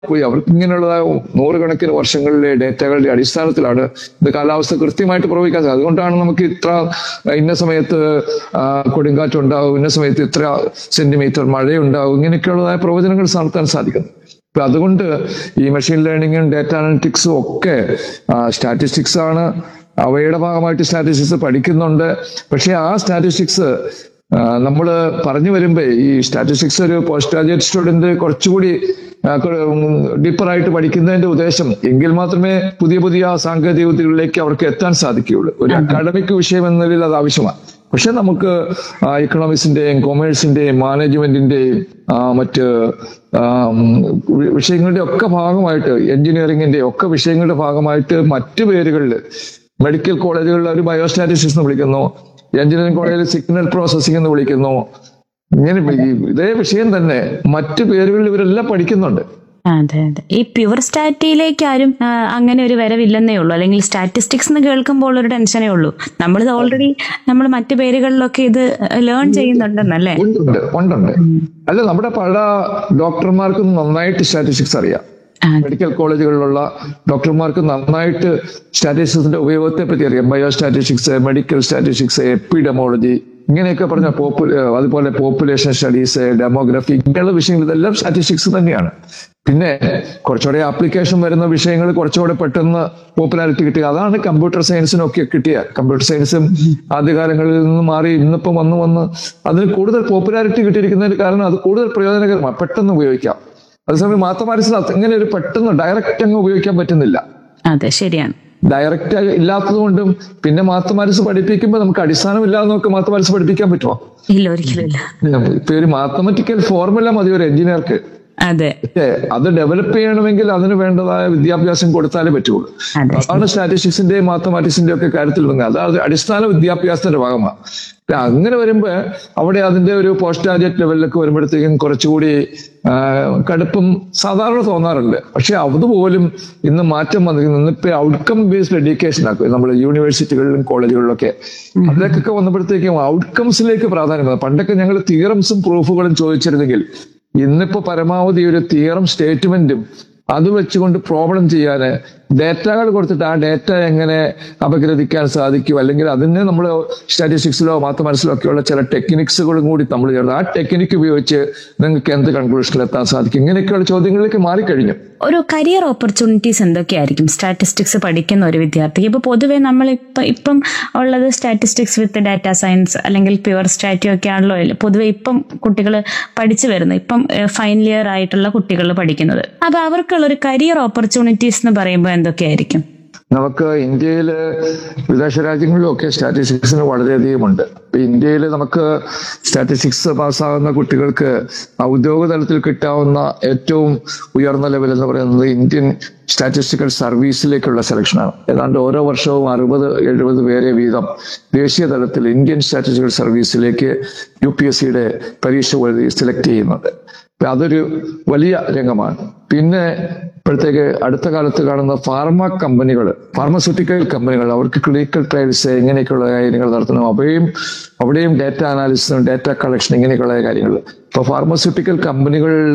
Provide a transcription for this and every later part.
പോയി അവർക്ക് ഇങ്ങനെയുള്ള നൂറുകണക്കിന് വർഷങ്ങളിലെ ഡേറ്റകളുടെ അടിസ്ഥാനത്തിലാണ് ഇത് കാലാവസ്ഥ കൃത്യമായിട്ട് പ്രവചിക്കാൻ സാധിക്കും. അതുകൊണ്ടാണ് നമുക്ക് ഇത്ര ഇന്ന സമയത്ത് കൊടുങ്കാറ്റുണ്ടാവും, ഇന്ന സമയത്ത് ഇത്ര സെന്റിമീറ്റർ മഴയുണ്ടാവും, ഇങ്ങനെയൊക്കെയുള്ളതായ പ്രവചനങ്ങൾ നടത്താൻ സാധിക്കുന്നത്. അപ്പൊ അതുകൊണ്ട് ഈ മെഷീൻ ലേണിംഗും ഡേറ്റ അനലിറ്റിക്സും ഒക്കെ സ്റ്റാറ്റിസ്റ്റിക്സ് ആണ്. അവയുടെ ഭാഗമായിട്ട് സ്റ്റാറ്റിസ്റ്റിക്സ് പഠിക്കുന്നുണ്ട്. പക്ഷെ ആ സ്റ്റാറ്റിസ്റ്റിക്സ് നമ്മൾ പറഞ്ഞു വരുമ്പോ ഈ സ്റ്റാറ്റിസ്റ്റിക്സ് ഒരു പോസ്റ്റ് ഗ്രാജുവേറ്റ് സ്റ്റുഡന്റ് കുറച്ചുകൂടി ഡീപ്പറായിട്ട് പഠിക്കുന്നതിന്റെ ഉദ്ദേശം എങ്കിൽ മാത്രമേ പുതിയ പുതിയ സാങ്കേതിക വിദ്യകളിലേക്ക് അവർക്ക് എത്താൻ സാധിക്കുകയുള്ളൂ. ഒരു അക്കാഡമിക് വിഷയം എന്ന നിലയിൽ അത് ആവശ്യമാണ്. പക്ഷെ നമുക്ക് ഇക്കണോമിക്സിന്റെയും കൊമേഴ്സിന്റെയും മാനേജ്മെന്റിന്റെയും മറ്റ് വിഷയങ്ങളുടെ ഒക്കെ ഭാഗമായിട്ട്, എഞ്ചിനീയറിംഗിന്റെ ഒക്കെ വിഷയങ്ങളുടെ ഭാഗമായിട്ട് മറ്റു പേരുകളിൽ മെഡിക്കൽ കോളേജുകളിൽ ഒരു ബയോസ്റ്റാറ്റിസ്റ്റിക്സ് എന്ന് വിളിക്കുന്നു, എഞ്ചിനീയറിംഗ് കോളേജിൽ സിഗ്നൽ പ്രോസസ്സിംഗ് എന്ന് വിളിക്കുന്നു. ഇങ്ങനെ ഇതേ വിഷയം തന്നെ മറ്റു പേരുകളിൽ ഇവരെല്ലാം പഠിക്കുന്നുണ്ട്. അതെ അതെ. ഈ പ്യുവർ സ്റ്റാറ്റിയിലേക്ക് ആരും അങ്ങനെ ഒരു വരവില്ലെന്നേ ഉള്ളൂ. അല്ലെങ്കിൽ സ്റ്റാറ്റിസ്റ്റിക്സ് എന്ന് കേൾക്കുമ്പോൾ ഒരു ടെൻഷനേ ഉള്ളൂ. നമ്മളിത് ഓൾറെഡി നമ്മൾ മറ്റു പേരുകളിലൊക്കെ ഇത് ലേൺ ചെയ്യുന്നുണ്ടെന്നല്ലേ? ഉണ്ട്. അല്ല, നമ്മുടെ പല ഡോക്ടർമാർക്കും നന്നായിട്ട് സ്റ്റാറ്റിസ്റ്റിക്സ് അറിയാം. മെഡിക്കൽ കോളേജുകളിലുള്ള ഡോക്ടർമാർക്ക് നന്നായിട്ട് സ്റ്റാറ്റിസ്റ്റിക്സിന്റെ ഉപയോഗത്തെ പറ്റി അറിയാം. ബയോസ്റ്റാറ്റിസ്റ്റിക്സ്, മെഡിക്കൽ സ്റ്റാറ്റിസ്റ്റിക്സ്, എപ്പിഡെമോളജി, ഇങ്ങനെയൊക്കെ പറഞ്ഞ അതുപോലെ പോപ്പുലേഷൻ സ്റ്റഡീസ്, ഡെമോഗ്രഫി, ഇങ്ങനെയുള്ള വിഷയങ്ങൾ ഇതെല്ലാം സ്റ്റാറ്റിസ്റ്റിക്സ് തന്നെയാണ്. പിന്നെ കുറച്ചുകൂടെ ആപ്ലിക്കേഷൻ വരുന്ന വിഷയങ്ങൾ കുറച്ചുകൂടെ പെട്ടെന്ന് പോപ്പുലാരിറ്റി കിട്ടുക, അതാണ് കമ്പ്യൂട്ടർ സയൻസിനൊക്കെ കിട്ടിയ. കമ്പ്യൂട്ടർ സയൻസും ആദ്യകാലങ്ങളിൽ നിന്ന് മാറി ഇന്നിപ്പം വന്ന് അതിന് കൂടുതൽ പോപ്പുലാരിറ്റി കിട്ടിയിരിക്കുന്നതിന് കാരണം അത് കൂടുതൽ പ്രയോജനകരമാണ്, പെട്ടെന്ന് ഉപയോഗിക്കാം. അതേസമയം മാത്തമാറ്റിക്സ് ഇങ്ങനെ ഒരു പെട്ടെന്ന് ഡയറക്റ്റ് അങ്ങ് ഉപയോഗിക്കാൻ പറ്റുന്നില്ല. അതെ, ശരിയാണ്. ഡയറക്റ്റ് ഇല്ലാത്തത് കൊണ്ടും പിന്നെ മാത്തമാറ്റിക്സ് പഠിപ്പിക്കുമ്പോൾ നമുക്ക് അടിസ്ഥാനം ഇല്ലാതെ നമുക്ക് മാത്തമാറ്റിക്സ് പഠിപ്പിക്കാൻ പറ്റുമോ? ഇല്ല, ഒരിക്കലും ഇല്ല. ഇപ്പൊ ഒരു മാത്തമാറ്റിക്കൽ ഫോർമുല മതി ഒരു എഞ്ചിനീയർക്ക്. അതെ, അത് ഡെവലപ്പ് ചെയ്യണമെങ്കിൽ അതിന് വേണ്ടതായ വിദ്യാഭ്യാസം കൊടുത്താലേ പറ്റുള്ളൂ. അതാണ് സ്റ്റാറ്റിസ്റ്റിക്സിന്റെയും മാത്തമാറ്റിക്സിന്റെയും ഒക്കെ കാര്യത്തിൽ വന്നത്. അതാണ് അടിസ്ഥാന വിദ്യാഭ്യാസത്തിന്റെ ഭാഗമാണ്. അങ്ങനെ വരുമ്പോ അവിടെ അതിന്റെ ഒരു പോസ്റ്റ് ഗ്രാജുവേറ്റ് ലെവലിലൊക്കെ വരുമ്പോഴത്തേക്കും കുറച്ചുകൂടി കടുപ്പം സാധാരണ തോന്നാറുണ്ട്. പക്ഷെ അതുപോലും ഇന്ന് മാറ്റം വന്നിരിക്കുന്നു. ഇന്നിപ്പോ ഔട്ട്കം ബേസ്ഡ് എഡ്യൂക്കേഷൻ ആക്കും നമ്മൾ യൂണിവേഴ്സിറ്റികളിലും കോളേജുകളിലൊക്കെ. അതിലേക്കൊക്കെ വന്നപ്പോഴത്തേക്കും ഔട്ട്കംസിലേക്ക് പ്രാധാന്യം വന്നു. പണ്ടൊക്കെ ഞങ്ങൾ തിയറംസും പ്രൂഫുകളും ചോദിച്ചിരുന്നെങ്കിൽ ഇന്നിപ്പോ പരമാവധി ഒരു തിയറം സ്റ്റേറ്റ്മെന്റും അത് വെച്ചുകൊണ്ട് പ്രോബ്ലം ചെയ്യാന് ഡേറ്റകൾ കൊടുത്തിട്ട് ആ ഡേറ്റ എങ്ങനെ അപഗ്രഥിക്കാൻ സാധിക്കും, അല്ലെങ്കിൽ അതിന് നമ്മൾ സ്റ്റാറ്റിസ്റ്റിക്സിലോ മാത്തമാറ്റിക്സിലോ ഒക്കെയുള്ള ചില ടെക്നിക്സുകളും കൂടി നമ്മൾ ചേർന്ന് ആ ടെക്നിക്ക് ഉപയോഗിച്ച് നിങ്ങൾക്ക് എന്ത് കൺക്ലൂഷനിൽ എത്താൻ സാധിക്കും, ഇങ്ങനെയൊക്കെയുള്ള ചോദ്യങ്ങളിലേക്ക് മാറിക്കഴിഞ്ഞു. ഒരു കരിയർ ഓപ്പർച്യൂണിറ്റീസ് എന്തൊക്കെയായിരിക്കും സ്റ്റാറ്റിസ്റ്റിക്സ് പഠിക്കുന്ന ഒരു വിദ്യാർത്ഥിക്ക്? ഇപ്പൊ പൊതുവെ നമ്മൾ ഇപ്പം ഉള്ളത് സ്റ്റാറ്റിസ്റ്റിക്സ് വിത്ത് ഡാറ്റ സയൻസ് അല്ലെങ്കിൽ പ്യുവർ സ്റ്റാറ്റി ഒക്കെ ആണല്ലോ പൊതുവെ ഇപ്പം കുട്ടികൾ പഠിച്ചു വരുന്നത്, ഇപ്പം ഫൈനൽ ഇയർ ആയിട്ടുള്ള കുട്ടികൾ പഠിക്കുന്നത്. അപ്പൊ അവർക്കുള്ള ഒരു കരിയർ ഓപ്പർച്യൂണിറ്റീസ് എന്ന് പറയുമ്പോൾ എന്തൊക്കെയായിരിക്കും? നമുക്ക് ഇന്ത്യയില് വിദേശ രാജ്യങ്ങളിലൊക്കെ സ്റ്റാറ്റിസ്റ്റിക്സിന് വളരെയധികം ഉണ്ട്. ഇപ്പൊ ഇന്ത്യയിൽ നമുക്ക് സ്റ്റാറ്റിസ്റ്റിക്സ് പാസ്സാകുന്ന കുട്ടികൾക്ക് ഔദ്യോഗിക തലത്തിൽ കിട്ടാവുന്ന ഏറ്റവും ഉയർന്ന ലെവൽ എന്ന് പറയുന്നത് ഇന്ത്യൻ സ്റ്റാറ്റിസ്റ്റിക്കൽ സർവീസിലേക്കുള്ള സെലക്ഷനാണ്. ഏതാണ്ട് ഓരോ വർഷവും 60-70 പേരെ വീതം ദേശീയ തലത്തിൽ ഇന്ത്യൻ സ്റ്റാറ്റിസ്റ്റിക്കൽ സർവീസിലേക്ക് UPSCയുടെ പരീക്ഷ എഴുതി സെലക്ട് ചെയ്യുന്നുണ്ട്. അതൊരു വലിയ രംഗമാണ്. പിന്നെ ഇപ്പോഴത്തേക്ക് അടുത്ത കാലത്ത് കാണുന്ന ഫാർമസ്യൂട്ടിക്കൽ കമ്പനികൾ, അവർക്ക് ക്ലിനിക്കൽ ട്രയൽസ് ഇങ്ങനെയൊക്കെയുള്ള കാര്യങ്ങൾ നടത്തണം. അവിടെയും ഡാറ്റ അനാലിസിസും ഡാറ്റ കളക്ഷൻ ഇങ്ങനെയൊക്കെയുള്ള കാര്യങ്ങൾ. ഇപ്പൊ ഫാർമസ്യൂട്ടിക്കൽ കമ്പനികളിൽ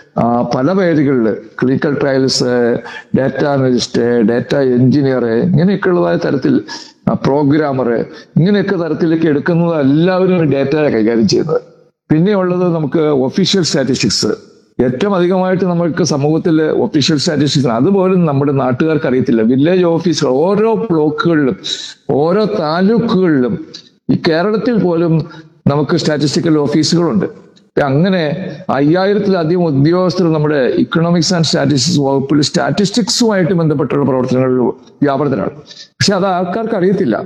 പല പേരുകളിൽ clinical trials, data analyst, data engineer, ഇങ്ങനെയൊക്കെയുള്ളതായ തരത്തിൽ പ്രോഗ്രാമർ, ഇങ്ങനെയൊക്കെ തരത്തിലേക്ക് എടുക്കുന്നത് എല്ലാവരും ഡാറ്റ കൈകാര്യം ചെയ്യുന്നത്. പിന്നെയുള്ളത് നമുക്ക് ഒഫീഷ്യൽ സ്റ്റാറ്റിസ്റ്റിക്സ്. ഏറ്റവും അധികമായിട്ട് നമുക്ക് സമൂഹത്തിൽ ഒഫീഷ്യൽ സ്റ്റാറ്റിസ്റ്റിക്സ് അതുപോലും നമ്മുടെ നാട്ടുകാർക്ക് അറിയത്തില്ല. വില്ലേജ് ഓഫീസുകൾ ഓരോ ബ്ലോക്കുകളിലും ഓരോ താലൂക്കുകളിലും ഈ കേരളത്തിൽ പോലും നമുക്ക് സ്റ്റാറ്റിസ്റ്റിക്കൽ ഓഫീസുകളുണ്ട്. അങ്ങനെ 5000-ലധികം ഉദ്യോഗസ്ഥർ നമ്മുടെ ഇക്കണോമിക്സ് ആൻഡ് സ്റ്റാറ്റിസ്റ്റിക്സ് വകുപ്പിൽ സ്റ്റാറ്റിസ്റ്റിക്സുമായിട്ട് ബന്ധപ്പെട്ടുള്ള പ്രവർത്തനങ്ങളിൽ വ്യാപൃതരാണ്. പക്ഷെ അത് ആൾക്കാർക്ക് അറിയത്തില്ല.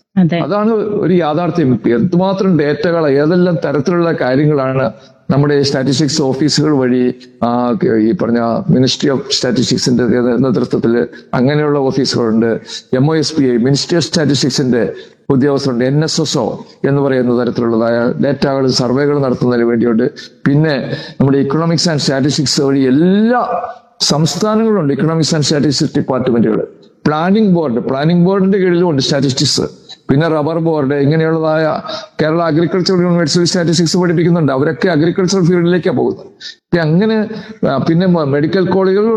അതാണ് ഒരു യാഥാർത്ഥ്യം. എന്തുമാത്രം ഡേറ്റകൾ, ഏതെല്ലാം തരത്തിലുള്ള കാര്യങ്ങളാണ് നമ്മുടെ സ്റ്റാറ്റിസ്റ്റിക്സ് ഓഫീസുകൾ വഴി ഈ പറഞ്ഞ മിനിസ്ട്രി ഓഫ് സ്റ്റാറ്റിസ്റ്റിക്സിന്റെ നേതൃത്വത്തിൽ അങ്ങനെയുള്ള ഓഫീസുകളുണ്ട്. MOSPI ministry of സ്റ്റാറ്റിസ്റ്റിക്സിന്റെ ഉദ്യോഗസ്ഥരുണ്ട്. NSSO എന്ന് പറയുന്ന തരത്തിലുള്ളതായ ഡേറ്റകൾ സർവേകൾ നടത്തുന്നതിന് വേണ്ടിയുണ്ട്. പിന്നെ നമ്മുടെ ഇക്കണോമിക്സ് ആൻഡ് സ്റ്റാറ്റിസ്റ്റിക്സ് വഴി എല്ലാ സംസ്ഥാനങ്ങളുണ്ട് ഇക്കണോമിക്സ് ആൻഡ് സ്റ്റാറ്റിസ്റ്റിക്സ് ഡിപ്പാർട്ട്മെന്റുകൾ. പ്ലാനിംഗ് ബോർഡിന്റെ കീഴിലുമുണ്ട് സ്റ്റാറ്റിസ്റ്റിക്സ്. പിന്നെ rubber board ഇങ്ങനെയുള്ളതായ Kerala agricultural university statistics പഠിപ്പിക്കുന്നുണ്ട്. അവരൊക്കെ അഗ്രികൾച്ചറൽ ഫീൽഡിലേക്കാണ് പോകുന്നത്. അങ്ങനെ പിന്നെ മെഡിക്കൽ കോളേജുകൾ